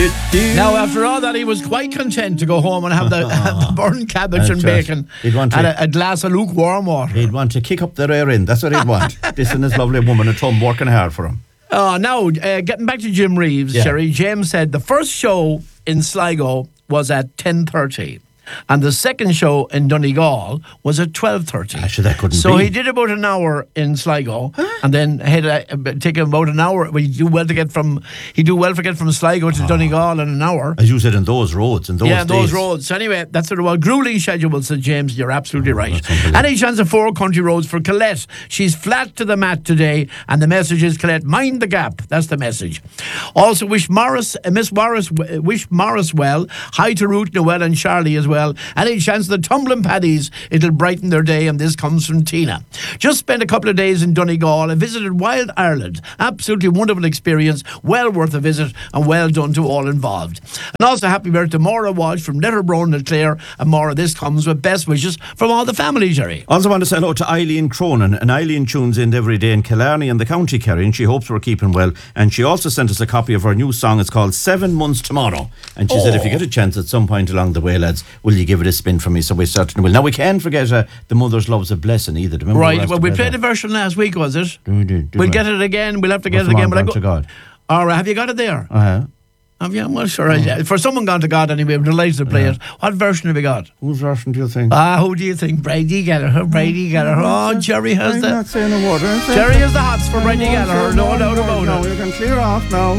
Now, after all that, he was quite content to go home and have the burnt cabbage and bacon and a glass of lukewarm water. He'd want to kick up the rear end. That's what he'd want. This and his lovely woman at home working hard for him. Now, getting back to Jim Reeves, Sherry, James said the first show in Sligo was at 10:30. And the second show in Donegal was at 12:30. Actually, that couldn't be. So he did about an hour in Sligo, and then had taken about an hour. He do well to get from Sligo to Donegal in an hour. As you said, in those roads, in those days. Those roads. So anyway, that's what it was. Grueling schedule, said James. You're absolutely right. Any chance of 4 country roads for Colette? She's flat to the mat today, and the message is, Colette, mind the gap. That's the message. Also, wish Morris well. Hi to Ruth, Noel, and Charlie as well. Any chance of the tumbling paddies, it'll brighten their day, and this comes from Tina. Just spent a couple of days in Donegal. I visited Wild Ireland. Absolutely wonderful experience, well worth a visit, and well done to all involved. And also happy birthday to Maura Walsh from Letterbrone and Clare. And Maura, this comes with best wishes from all the family, Jerry. Also want to say hello to Eileen Cronin, and Eileen tunes in every day in Killarney and the County Kerry, and she hopes we're keeping well. And she also sent us a copy of her new song. It's called 7 Months Tomorrow, and she said if you get a chance at some point along the way, lads, will you give it a spin for me? So we certainly will. Now, we can't forget The Mother's Love's a Blessing either. Right, well, we played a version last week, was it? We'll get it again. We'll have to get it again. But to God. All right, have you got it there? Have you? Well, sure. For someone gone to God anyway, we're delighted to play it. What version have you got? Whose version do you think? Who do you think? Brady Gallagher. Oh, Jerry has I'm not saying a word. Jerry has the hots for Brady Gallagher. No doubt about it. No, you can clear off now.